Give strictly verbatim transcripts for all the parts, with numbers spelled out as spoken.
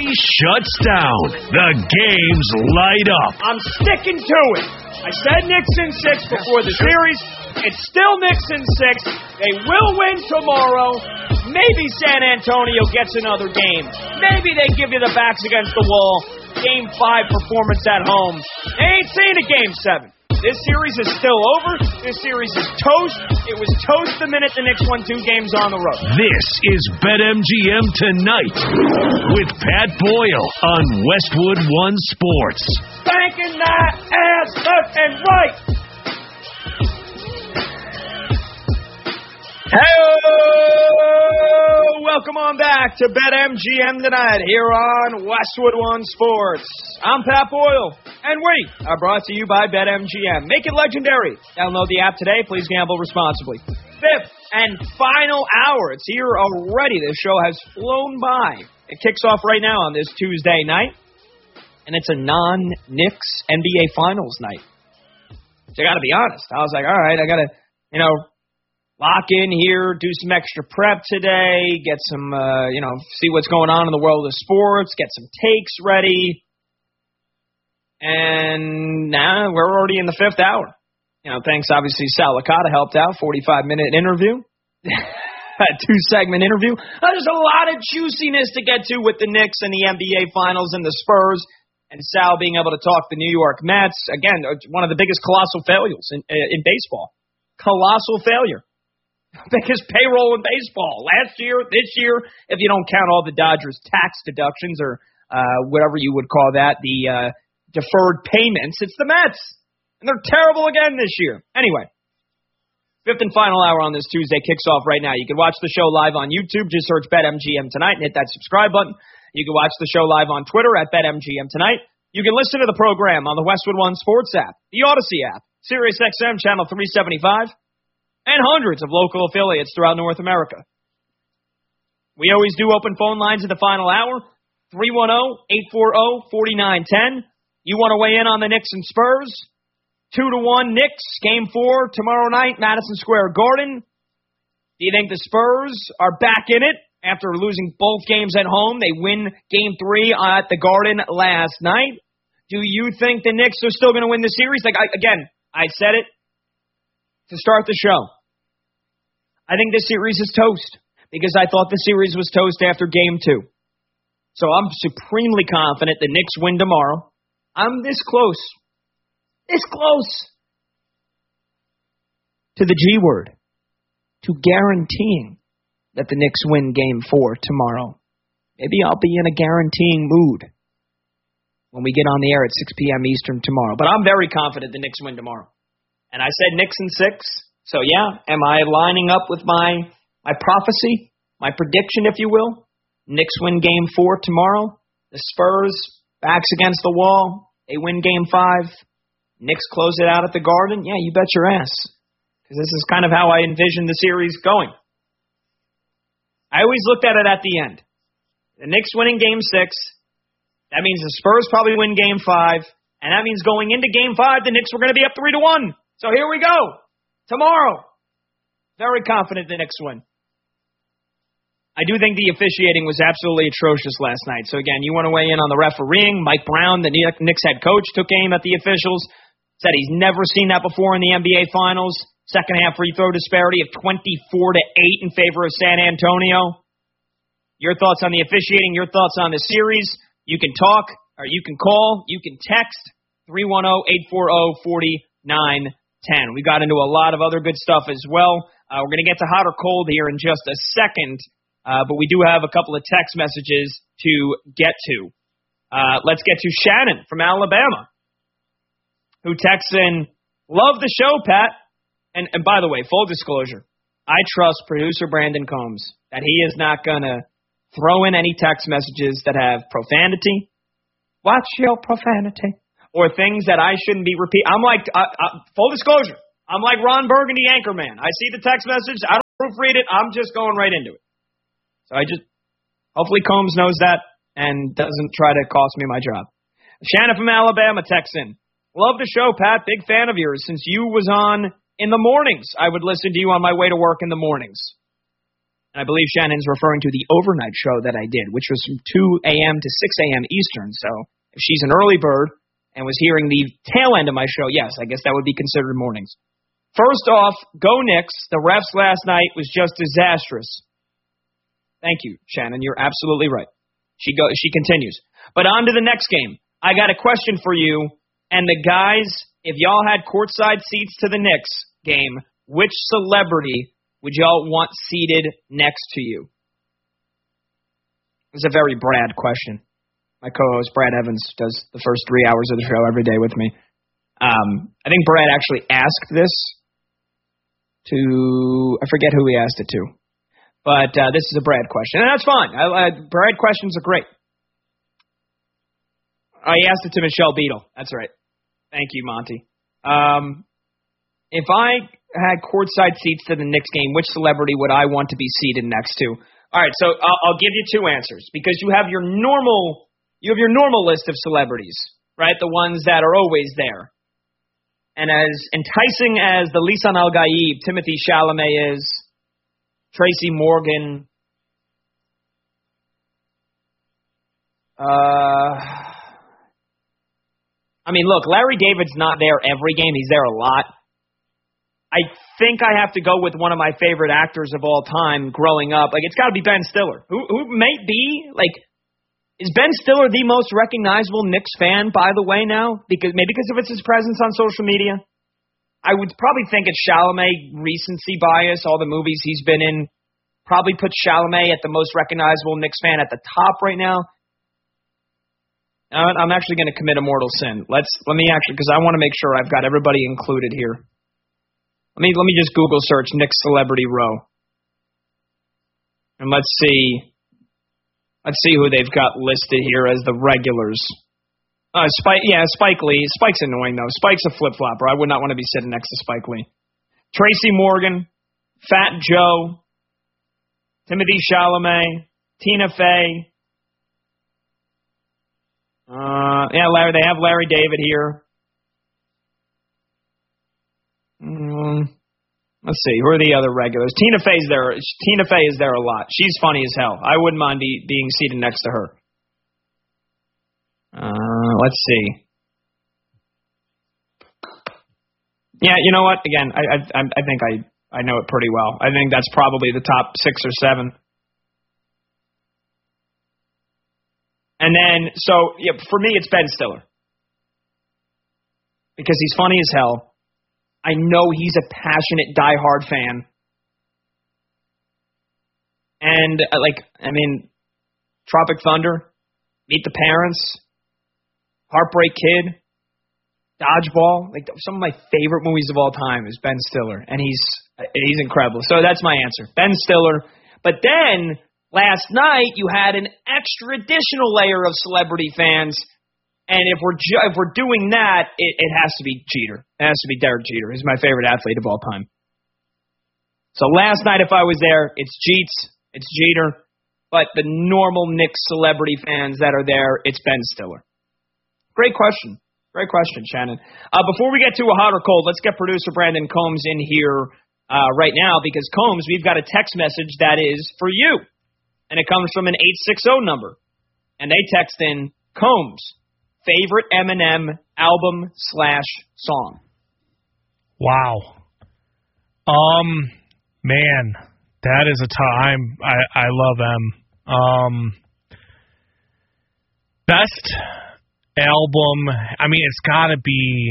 shuts down. The games light up. I'm sticking to it. I said Knicks in six before the series. It's still Knicks in six. They will win tomorrow. Maybe San Antonio gets another game. Maybe they give you the backs against the wall. Game five performance at home. They ain't seen a game seven. This series is still over. This series is toast. It was toast the minute the Knicks won two games on the road. This is BetMGM Tonight with Pat Boyle on Westwood One Sports. Spanking that ass left and right. Hey, welcome on back to BetMGM Tonight here on Westwood One Sports. I'm Pat Boyle, and we are brought to you by BetMGM. Make it legendary. Download the app today. Please gamble responsibly. Fifth and final hour. It's here already. This show has flown by. It kicks off right now on this Tuesday night, and it's a non-Knicks N B A Finals night. So I got to be honest. I was like, all right, I got to, you know, lock in here, do some extra prep today, get some, uh, you know, see what's going on in the world of sports, get some takes ready. And now we're already in the fifth hour. You know, thanks, obviously, Sal Licata helped out, forty-five minute interview, two-segment interview. Uh, there's a lot of juiciness to get to with the Knicks and the N B A Finals and the Spurs, and Sal being able to talk the New York Mets. Again, one of the biggest colossal failures in, in baseball. Colossal failure. Biggest payroll in baseball. Last year, this year, if you don't count all the Dodgers' tax deductions or uh, whatever you would call that, the uh, deferred payments, it's the Mets. And they're terrible again this year. Anyway, fifth and final hour on this Tuesday kicks off right now. You can watch the show live on YouTube. Just search BetMGM Tonight and hit that subscribe button. You can watch the show live on Twitter at BetMGM Tonight. You can listen to the program on the Westwood One Sports app, the Odyssey app, Sirius X M Channel three seventy-five, and hundreds of local affiliates throughout North America. We always do open phone lines at the final hour, three one zero, eight four zero, four nine one zero. You want to weigh in on the Knicks and Spurs? two to one Knicks, game four, tomorrow night, Madison Square Garden. Do you think the Spurs are back in it after losing both games at home? They win game three at the Garden last night. Do you think the Knicks are still going to win the series? Like I, Again, I said it to start the show. I think this series is toast because I thought the series was toast after game two. So I'm supremely confident the Knicks win tomorrow. I'm this close, this close to the G word, to guaranteeing that the Knicks win game four tomorrow. Maybe I'll be in a guaranteeing mood when we get on the air at six p.m. Eastern tomorrow. But I'm very confident the Knicks win tomorrow. And I said Knicks in six. So, yeah, am I lining up with my my prophecy, my prediction, if you will? Knicks win game four tomorrow. The Spurs, backs against the wall. They win game five. Knicks close it out at the Garden. Yeah, you bet your ass. Because this is kind of how I envision the series going. I always looked at it at the end. The Knicks winning game six. That means the Spurs probably win game five. And that means going into game five, the Knicks were going to be up three to one. So here we go. Tomorrow. Very confident the Knicks win. I do think the officiating was absolutely atrocious last night. So again, you want to weigh in on the refereeing. Mike Brown, the Knicks head coach, took aim at the officials. Said he's never seen that before in the N B A Finals. Second half free throw disparity of twenty-four to eight in favor of San Antonio. Your thoughts on the officiating, your thoughts on the series. You can talk, or you can call, you can text three one zero, eight four zero, four nine one zero. We got into a lot of other good stuff as well. Uh, we're going to get to hot or cold here in just a second. Uh, but we do have a couple of text messages to get to. Uh, let's get to Shannon from Alabama, who texts in, love the show, Pat. And, and by the way, full disclosure, I trust producer Brandon Combs that he is not going to throw in any text messages that have profanity. Watch your profanity. Or things that I shouldn't be repeating. I'm like, uh, uh, full disclosure, I'm like Ron Burgundy, Anchorman. I see the text message, I don't proofread it, I'm just going right into it. So I just, hopefully Combs knows that and doesn't try to cost me my job. Shannon from Alabama texts in, love the show, Pat, big fan of yours. Since you was on in the mornings, I would listen to you on my way to work in the mornings. And I believe Shannon's referring to the overnight show that I did, which was from two a.m. to six a.m. Eastern. So if she's an early bird and was hearing the tail end of my show, yes, I guess that would be considered mornings. First off, go Knicks. The refs last night was just disastrous. Thank you, Shannon. You're absolutely right. She go. She continues. But on to the next game. I got a question for you. And the guys, if y'all had courtside seats to the Knicks game, which celebrity would y'all want seated next to you? It's a very Brad question. My co-host, Brad Evans, does the first three hours of the show every day with me. Um, I think Brad actually asked this to, I forget who he asked it to. But uh, this is a Brad question, and that's fine. I, I, Brad questions are great. I asked it to Michelle Beadle. That's right. Thank you, Monty. Um, if I had courtside seats to the Knicks game, which celebrity would I want to be seated next to? All right, so I'll, I'll give you two answers because you have your normal, you have your normal list of celebrities, right? The ones that are always there. And as enticing as the Lisan Al Gaib, Timothy Chalamet is, Tracy Morgan, uh, I mean, look, Larry David's not there every game. He's there a lot. I think I have to go with one of my favorite actors of all time growing up. Like, it's got to be Ben Stiller, who who may be, like, is Ben Stiller the most recognizable Knicks fan, by the way, now? Because maybe because of it's his presence on social media? I would probably think it's Chalamet recency bias, all the movies he's been in. Probably put Chalamet at the most recognizable Knicks fan at the top right now. I'm actually going to commit a mortal sin. Let's let me actually, because I want to make sure I've got everybody included here. Let me let me just Google search Knicks Celebrity Row, and let's see, let's see who they've got listed here as the regulars. Uh, Spike, yeah, Spike Lee. Spike's annoying though. Spike's a flip flopper. I would not want to be sitting next to Spike Lee. Tracy Morgan, Fat Joe, Timothy Chalamet, Tina Fey. Uh, yeah, Larry. They have Larry David here. Mm, let's see. Who are the other regulars? Tina Fey's there. Tina Fey is there a lot. She's funny as hell. I wouldn't mind be, being seated next to her. Uh, let's see. Yeah, you know what? Again, I I I think I I know it pretty well. I think that's probably the top six or seven. And then, so, yeah, for me, it's Ben Stiller. Because he's funny as hell. I know he's a passionate, diehard fan. And, uh, like, I mean, Tropic Thunder, Meet the Parents, Heartbreak Kid, Dodgeball. Like, some of my favorite movies of all time is Ben Stiller. And he's he's incredible. So that's my answer. Ben Stiller. But then, last night, you had an extra additional layer of celebrity fans, and if we're ju- if we're doing that, it, it has to be Jeter. It has to be Derek Jeter. He's my favorite athlete of all time. So last night, if I was there, it's Jeets, it's Jeter, but the normal Knicks celebrity fans that are there, it's Ben Stiller. Great question. Great question, Shannon. Uh, before we get to a hot or cold, let's get producer Brandon Combs in here uh, right now, because Combs, we've got a text message that is for you. And it comes from an eight six zero number. And they text in, Combs, favorite Eminem album slash song. Wow. Um, man, that is a time. I, I love M. Um, best album, I mean, it's got to be,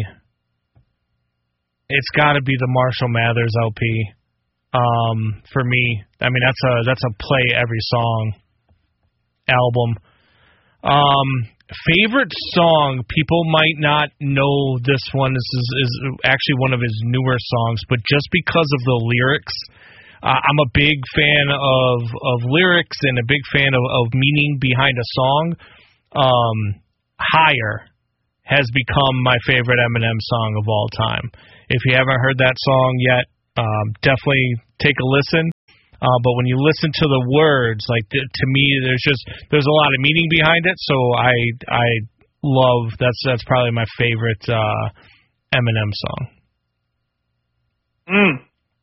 it's got to be the Marshall Mathers L P. Um, for me, I mean, that's a that's a play every song album. Um, favorite song, people might not know this one. This is, is actually one of his newer songs, but just because of the lyrics, uh, I'm a big fan of of lyrics and a big fan of, of meaning behind a song. Um, Higher has become my favorite Eminem song of all time. If you haven't heard that song yet, Um, definitely take a listen, uh, but when you listen to the words, like to me, there's just there's a lot of meaning behind it. So I I love that's that's probably my favorite uh, Eminem song. Mm.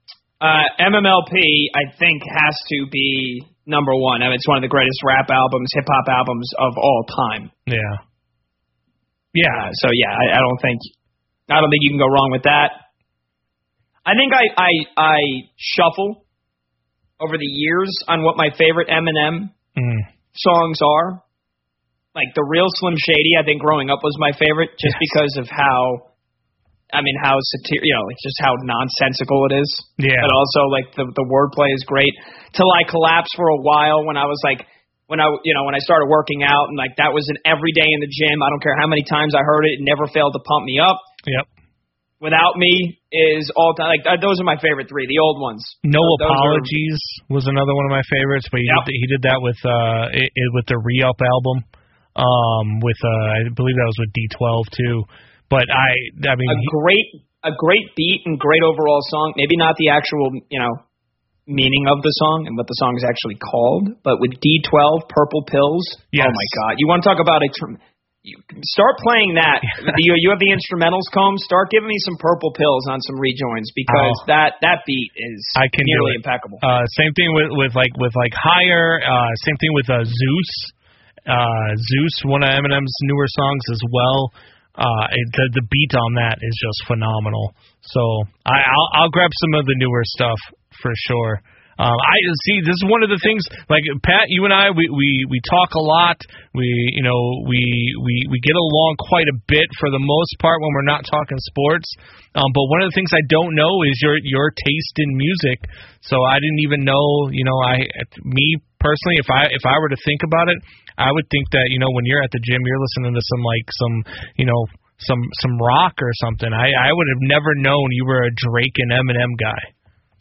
Uh, M M L P, I think, has to be number one. I mean, it's one of the greatest rap albums, hip hop albums of all time. Yeah. Yeah. Uh, so yeah, I, I don't think, I don't think you can go wrong with that. I think I, I, I shuffle over the years on what my favorite Eminem mm. songs are. Like the real Slim Shady, I think growing up was my favorite, just yes. because of how. I mean, how satir- you know, like just how nonsensical it is. Yeah. But also, like the the wordplay is great. Till I collapsed for a while when I was like, when I you know when I started working out and like that was an every day in the gym. I don't care how many times I heard it, it never failed to pump me up. Yep. Without Me is all time. Like those are my favorite three, the old ones. No so Apologies are, was another one of my favorites, but he yep. did he did that with uh it, it, with the Re-Up album, um with uh I believe that was with D twelve too. But I, I mean, a great, a great beat and great overall song. Maybe not the actual, you know, meaning of the song and what the song is actually called, but with D twelve, Purple Pills. Yes. Oh my God! You want to talk about a? You start playing that. you, you have the instrumentals, Combs. Start giving me some Purple Pills on some rejoins because oh. that that beat is I can nearly impeccable. Uh, same thing with, with like with like Higher. Uh, same thing with uh, Zeus. Uh, Zeus, one of Eminem's newer songs as well. Uh, it, the the beat on that is just phenomenal. So I, I'll I'll grab some of the newer stuff for sure. Um, I see. This is one of the things. Like Pat, you and I, we, we, we talk a lot. We you know we, we we get along quite a bit for the most part when we're not talking sports. Um, but one of the things I don't know is your your taste in music. So I didn't even know. You know, I me personally, if I if I were to think about it, I would think that, you know, when you're at the gym, you're listening to some like some you know some some rock or something. I I would have never known you were a Drake and Eminem guy.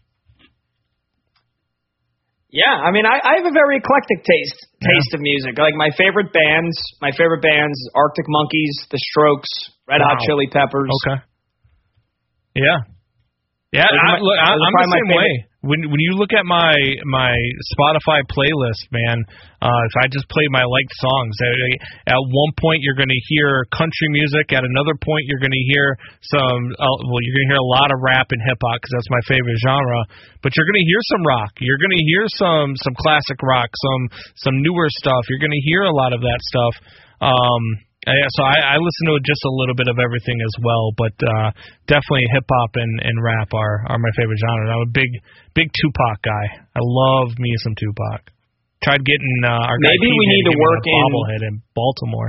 Yeah, I mean, I, I have a very eclectic taste taste yeah. of music. Like my favorite bands, my favorite bands: Arctic Monkeys, The Strokes, Red wow. Hot Chili Peppers. Okay. Yeah. Yeah, I, my, look, I, I'm the same way. When when you look at my my Spotify playlist, man, uh, if I just play my liked songs, at, at one point you're going to hear country music. At another point you're going to hear some. Uh, well, you're going to hear a lot of rap and hip hop because that's my favorite genre. But you're going to hear some rock. You're going to hear some some classic rock, some some newer stuff. You're going to hear a lot of that stuff. Um, Yeah, so I, I listen to just a little bit of everything as well, but uh, definitely hip hop and, and rap are, are my favorite genres. I'm a big big Tupac guy. I love me some Tupac. Tried getting uh, our guy maybe we need to work in bobblehead in Baltimore.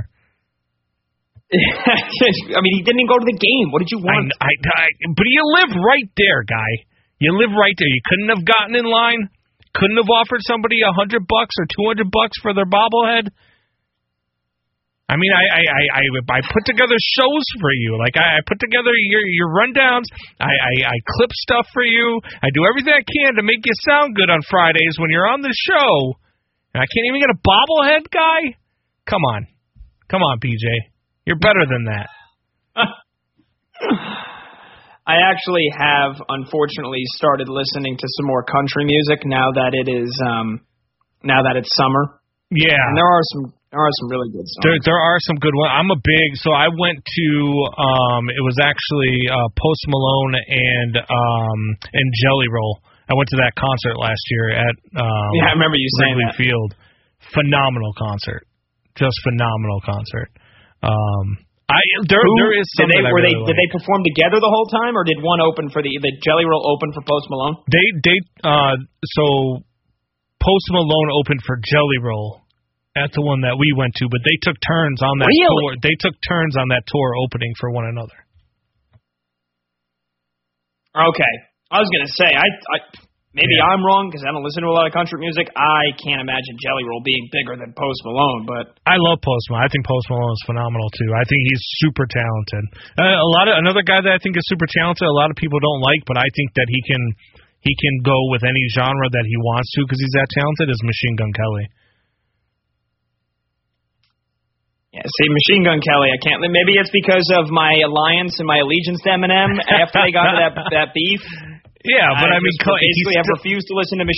I mean, he didn't even go to the game. What did you want? I, I, I, but you live right there, guy. You live right there. You couldn't have gotten in line. Couldn't have offered somebody a hundred bucks or two hundred bucks for their bobblehead. I mean, I, I, I, I put together shows for you. Like, I, I put together your your rundowns. I, I, I clip stuff for you. I do everything I can to make you sound good on Fridays when you're on the show. And I can't even get a bobblehead guy? Come on. Come on, P J. You're better than that. I actually have, unfortunately, started listening to some more country music now that it is, um, now that it's summer. Yeah. And there are some... There are some really good songs. There, there are some good ones. I'm a big, so I went to, um, it was actually uh, Post Malone and um, and Jelly Roll. I went to that concert last year at um, yeah, I remember you saying Wrigley that. Field. Phenomenal concert, just phenomenal concert. Um, I there Who, there is some did they, that were really they did like. they perform together the whole time, or did one open for the the Jelly Roll open for Post Malone? They they uh so Post Malone opened for Jelly Roll. That's the one that we went to, but they took turns on that really? tour. They took turns on that tour opening for one another. Okay. I was going to say, I, I maybe yeah. I'm wrong because I don't listen to a lot of country music. I can't imagine Jelly Roll being bigger than Post Malone, but I love Post Malone. I think Post Malone is phenomenal too. I think he's super talented. Uh, a lot of another guy that I think is super talented. A lot of people don't like, but I think that he can he can go with any genre that he wants to because he's that talented. Is Machine Gun Kelly. Yeah, see, Machine Gun Kelly, I can't. Maybe it's because of my alliance and my allegiance to Eminem after they got to that that beef. Yeah, but I, I mean, basically, I've refused to listen to Machine